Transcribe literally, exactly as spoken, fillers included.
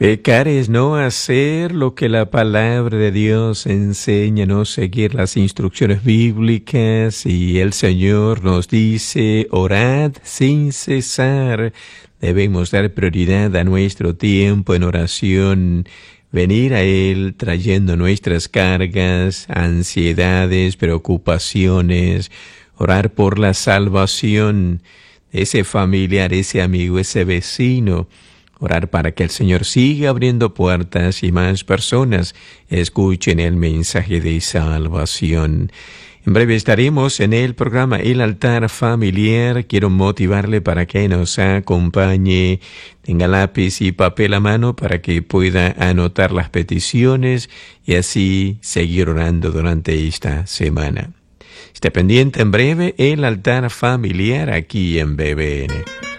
Pecar es no hacer lo que la palabra de Dios enseña, no seguir las instrucciones bíblicas, y el Señor nos dice, orad sin cesar. Debemos dar prioridad a nuestro tiempo en oración, venir a Él trayendo nuestras cargas, ansiedades, preocupaciones, orar por la salvación de ese familiar, ese amigo, ese vecino. Orar para que el Señor siga abriendo puertas y más personas escuchen el mensaje de salvación. En breve estaremos en el programa El Altar Familiar. Quiero motivarle para que nos acompañe. Tenga lápiz y papel a mano para que pueda anotar las peticiones y así seguir orando durante esta semana. Esté pendiente, en breve El Altar Familiar aquí en B B N.